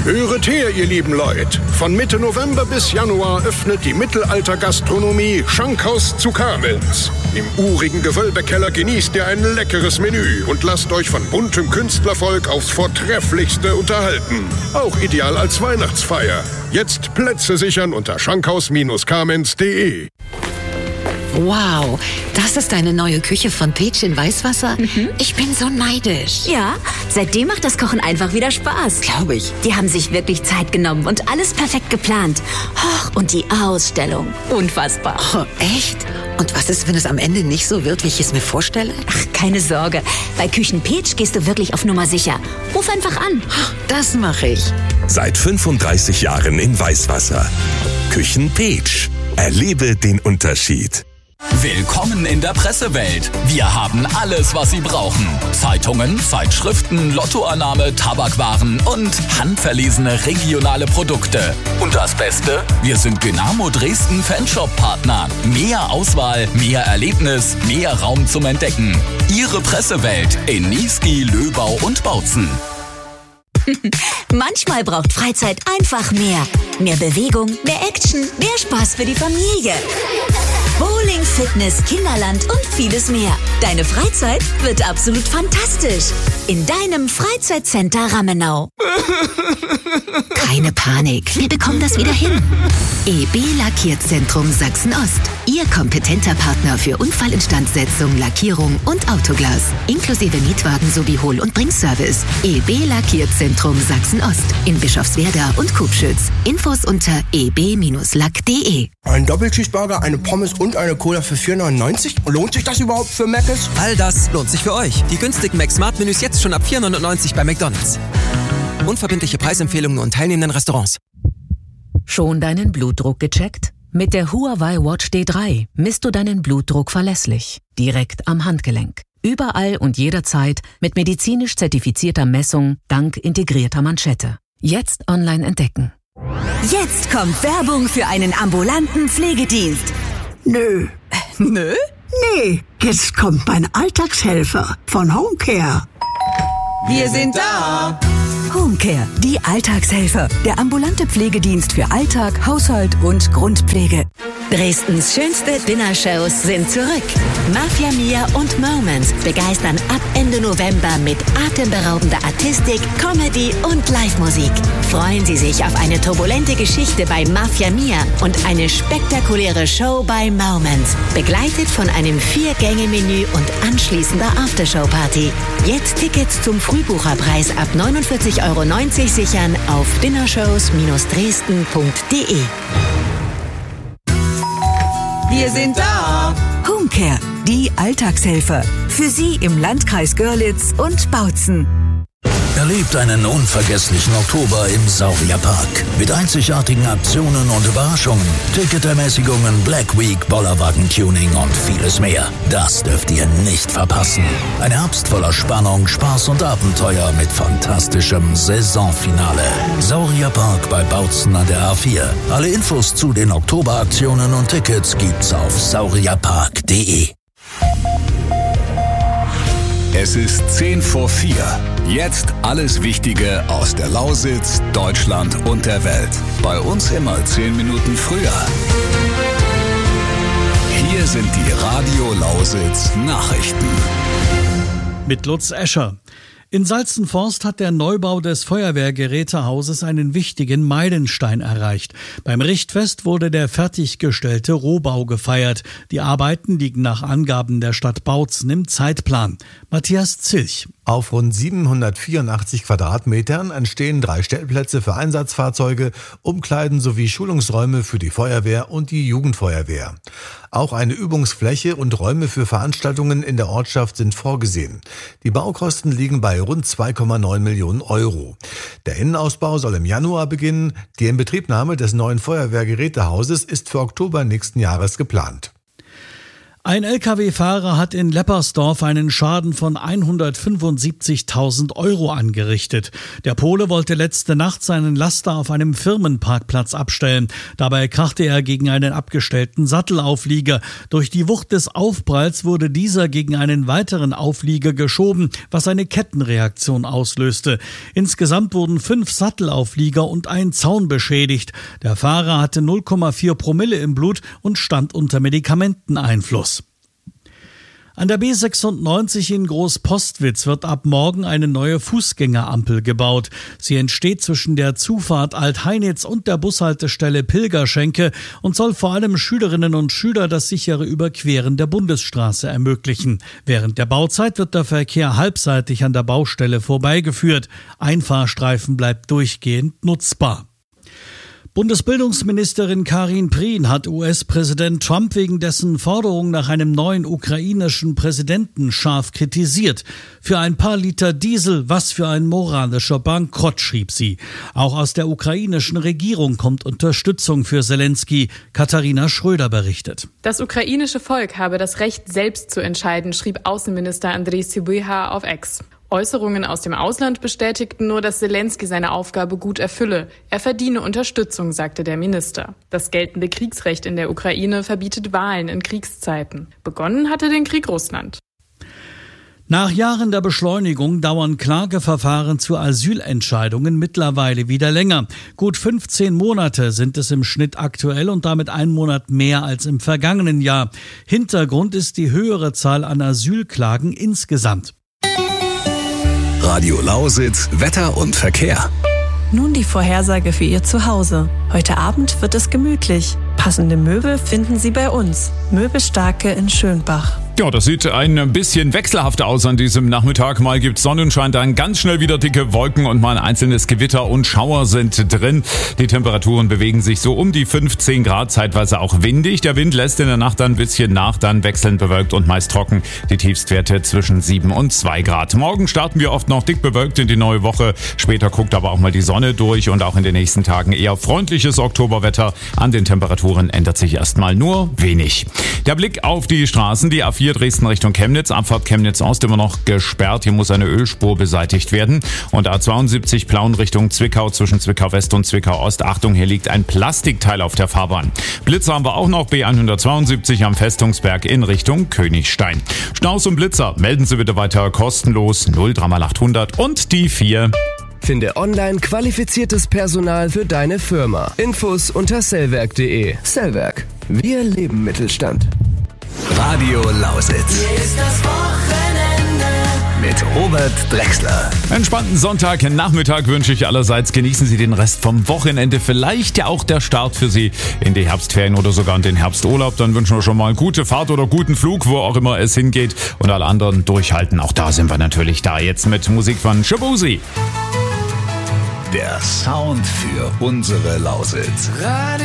Höret her, ihr lieben Leute. Von Mitte November bis Januar öffnet die Mittelalter-Gastronomie Schankhaus zu Kamenz. Im urigen Gewölbekeller genießt ihr ein leckeres Menü und lasst euch von buntem Künstlervolk aufs Vortrefflichste unterhalten. Auch ideal als Weihnachtsfeier. Jetzt Plätze sichern unter schankhaus-kamenz.de. Wow, das ist eine neue Küche von Peach in Weißwasser? Mhm. Ich bin so neidisch. Ja, seitdem macht das Kochen einfach wieder Spaß. Glaube ich. Die haben sich wirklich Zeit genommen und alles perfekt geplant. Und die Ausstellung. Unfassbar. Oh, echt? Und was ist, wenn es am Ende nicht so wird, wie ich es mir vorstelle? Ach, keine Sorge. Bei Küchen Peach gehst du wirklich auf Nummer sicher. Ruf einfach an. Das mache ich. Seit 35 Jahren in Weißwasser. Küchen Peach. Erlebe den Unterschied. Willkommen in der Pressewelt. Wir haben alles, was Sie brauchen. Zeitungen, Zeitschriften, Lottoannahme, Tabakwaren und handverlesene regionale Produkte. Und das Beste? Wir sind Dynamo Dresden Fanshop-Partner. Mehr Auswahl, mehr Erlebnis, mehr Raum zum Entdecken. Ihre Pressewelt in Niesky, Löbau und Bautzen. Manchmal braucht Freizeit einfach mehr. Mehr Bewegung, mehr Action, mehr Spaß für die Familie. Bowling, Fitness, Kinderland und vieles mehr. Deine Freizeit wird absolut fantastisch. In deinem Freizeitcenter Rammenau. Keine Panik, wir bekommen das wieder hin. EB Lackierzentrum Sachsen-Ost. Ihr kompetenter Partner für Unfallinstandsetzung, Lackierung und Autoglas. Inklusive Mietwagen sowie Hol- und Bringservice. EB Lackierzentrum Sachsen-Ost. In Bischofswerda und Kubschütz. Infos unter eb-lack.de. Ein Doppelcheeseburger, eine Pommes und eine Cola für 4,99? Lohnt sich das überhaupt für Mc's? All das lohnt sich für euch. Die günstigen Mac-Smart-Menüs jetzt schon ab 4,99 bei McDonald's. Unverbindliche Preisempfehlungen nur in teilnehmenden Restaurants. Schon deinen Blutdruck gecheckt? Mit der Huawei Watch D3 misst du deinen Blutdruck verlässlich, direkt am Handgelenk. Überall und jederzeit mit medizinisch zertifizierter Messung dank integrierter Manschette. Jetzt online entdecken. Jetzt kommt Werbung für einen ambulanten Pflegedienst. Nö. Nö? Nee, jetzt kommt mein Alltagshelfer von Homecare. Wir sind da. Homecare, die Alltagshelfer. Der ambulante Pflegedienst für Alltag, Haushalt und Grundpflege. Dresdens schönste Dinnershows sind zurück. Mafia Mia und Moments begeistern ab Ende November mit atemberaubender Artistik, Comedy und Live-Musik. Freuen Sie sich auf eine turbulente Geschichte bei Mafia Mia und eine spektakuläre Show bei Moments. Begleitet von einem 4-Gänge-Menü und anschließender Aftershow-Party. Jetzt Tickets zum Frühbucherpreis ab 49,90 € sichern auf dinnershows-dresden.de. Wir sind da. Homecare, die Alltagshelfer. Für Sie im Landkreis Görlitz und Bautzen. Erlebt einen unvergesslichen Oktober im Saurierpark. Mit einzigartigen Aktionen und Überraschungen, Ticketermäßigungen, Black Week, Bollerwagen-Tuning und vieles mehr. Das dürft ihr nicht verpassen. Ein Herbst voller Spannung, Spaß und Abenteuer mit fantastischem Saisonfinale. Saurierpark bei Bautzen an der A4. Alle Infos zu den Oktoberaktionen und Tickets gibt's auf saurierpark.de. Es ist 3:10. Jetzt alles Wichtige aus der Lausitz, Deutschland und der Welt. Bei uns immer 10 Minuten früher. Hier sind die Radio Lausitz Nachrichten. Mit Lutz Escher. In Salzenforst hat der Neubau des Feuerwehrgerätehauses einen wichtigen Meilenstein erreicht. Beim Richtfest wurde der fertiggestellte Rohbau gefeiert. Die Arbeiten liegen nach Angaben der Stadt Bautzen im Zeitplan. Matthias Zilch. Auf rund 784 Quadratmetern entstehen 3 Stellplätze für Einsatzfahrzeuge, Umkleiden sowie Schulungsräume für die Feuerwehr und die Jugendfeuerwehr. Auch eine Übungsfläche und Räume für Veranstaltungen in der Ortschaft sind vorgesehen. Die Baukosten liegen bei rund 2,9 Millionen €. Der Innenausbau soll im Januar beginnen. Die Inbetriebnahme des neuen Feuerwehrgerätehauses ist für Oktober nächsten Jahres geplant. Ein Lkw-Fahrer hat in Leppersdorf einen Schaden von 175.000 € angerichtet. Der Pole wollte letzte Nacht seinen Laster auf einem Firmenparkplatz abstellen. Dabei krachte er gegen einen abgestellten Sattelauflieger. Durch die Wucht des Aufpralls wurde dieser gegen einen weiteren Auflieger geschoben, was eine Kettenreaktion auslöste. Insgesamt wurden 5 Sattelauflieger und ein Zaun beschädigt. Der Fahrer hatte 0,4 Promille im Blut und stand unter Medikamenteneinfluss. An der B96 in Großpostwitz wird ab morgen eine neue Fußgängerampel gebaut. Sie entsteht zwischen der Zufahrt Alt-Heinitz und der Bushaltestelle Pilgerschenke und soll vor allem Schülerinnen und Schülern das sichere Überqueren der Bundesstraße ermöglichen. Während der Bauzeit wird der Verkehr halbseitig an der Baustelle vorbeigeführt. Ein Fahrstreifen bleibt durchgehend nutzbar. Bundesbildungsministerin Karin Prien hat US-Präsident Trump wegen dessen Forderung nach einem neuen ukrainischen Präsidenten scharf kritisiert. Für ein paar Liter Diesel, was für ein moralischer Bankrott, schrieb sie. Auch aus der ukrainischen Regierung kommt Unterstützung für Selensky. Katharina Schröder berichtet. Das ukrainische Volk habe das Recht, selbst zu entscheiden, schrieb Außenminister Andriy Sybiha auf X. Äußerungen aus dem Ausland bestätigten nur, dass Selensky seine Aufgabe gut erfülle. Er verdiene Unterstützung, sagte der Minister. Das geltende Kriegsrecht in der Ukraine verbietet Wahlen in Kriegszeiten. Begonnen hatte den Krieg Russland. Nach Jahren der Beschleunigung dauern Klageverfahren zu Asylentscheidungen mittlerweile wieder länger. Gut 15 Monate sind es im Schnitt aktuell und damit 1 Monat mehr als im vergangenen Jahr. Hintergrund ist die höhere Zahl an Asylklagen insgesamt. Radio Lausitz, Wetter und Verkehr. Nun die Vorhersage für Ihr Zuhause. Heute Abend wird es gemütlich. Passende Möbel finden Sie bei uns. Möbelstarke in Schönbach. Ja, das sieht ein bisschen wechselhaft aus an diesem Nachmittag. Mal gibt's Sonnenschein, dann ganz schnell wieder dicke Wolken und mal ein einzelnes Gewitter und Schauer sind drin. Die Temperaturen bewegen sich so um die 15 Grad, zeitweise auch windig. Der Wind lässt in der Nacht dann ein bisschen nach, dann wechselnd bewölkt und meist trocken. Die Tiefstwerte zwischen 7 und 2 Grad. Morgen starten wir oft noch dick bewölkt in die neue Woche. Später guckt aber auch mal die Sonne durch und auch in den nächsten Tagen eher freundliches Oktoberwetter. An den Temperaturen ändert sich erstmal nur wenig. Der Blick auf die Straßen, die A4 Dresden Richtung Chemnitz, Abfahrt Chemnitz Ost immer noch gesperrt. Hier muss eine Ölspur beseitigt werden. Und A72 Plauen Richtung Zwickau zwischen Zwickau West und Zwickau Ost. Achtung, hier liegt ein Plastikteil auf der Fahrbahn. Blitzer haben wir auch noch, B172 am Festungsberg in Richtung Königstein. Staus und Blitzer melden Sie bitte weiter kostenlos 03800 und die 4. Finde online qualifiziertes Personal für deine Firma. Infos unter sellwerk.de. Sellwerk. Wir leben Mittelstand. Radio Lausitz. Hier ist das Wochenende mit Robert Drechsler. Entspannten Sonntagnachmittag wünsche ich allerseits. Genießen Sie den Rest vom Wochenende. Vielleicht ja auch der Start für Sie in die Herbstferien oder sogar in den Herbsturlaub. Dann wünschen wir schon mal gute Fahrt oder guten Flug, wo auch immer es hingeht. Und alle anderen durchhalten. Auch da sind wir natürlich da. Jetzt mit Musik von Shabuzi. Der Sound für unsere Lausitz.